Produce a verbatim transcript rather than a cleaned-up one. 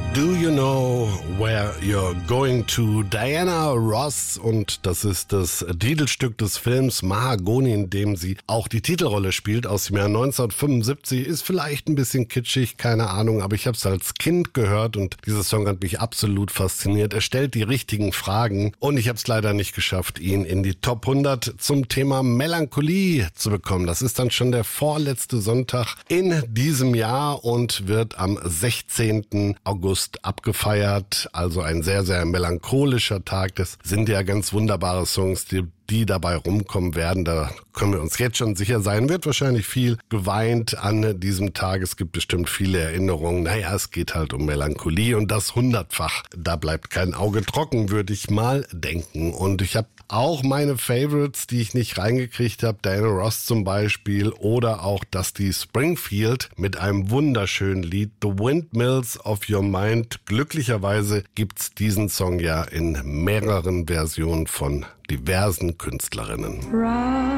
Do You Know Where You're Going To? Diana Ross, und das ist das Titelstück des Films Mahagoni, in dem sie auch die Titelrolle spielt, aus dem Jahr neunzehnhundertfünfundsiebzig. Ist vielleicht ein bisschen kitschig, keine Ahnung, aber ich habe es als Kind gehört und dieser Song hat mich absolut fasziniert. Er stellt die richtigen Fragen und ich habe es leider nicht geschafft, ihn in die Top hundert zum Thema Melancholie zu bekommen. Das ist dann schon der vorletzte Sonntag in diesem Jahr und wird am sechzehnten August abgefeiert, also ein sehr, sehr melancholischer Tag. Das sind ja ganz wunderbare Songs, die die dabei rumkommen werden. Da können wir uns jetzt schon sicher sein. Wird wahrscheinlich viel geweint an diesem Tag. Es gibt bestimmt viele Erinnerungen. Naja, es geht halt um Melancholie und das hundertfach. Da bleibt kein Auge trocken, würde ich mal denken. Und ich habe auch meine Favorites, die ich nicht reingekriegt habe. Diana Ross zum Beispiel oder auch Dusty Springfield mit einem wunderschönen Lied, The Windmills of Your Mind. Glücklicherweise gibt's diesen Song ja in mehreren Versionen von diversen Künstlerinnen.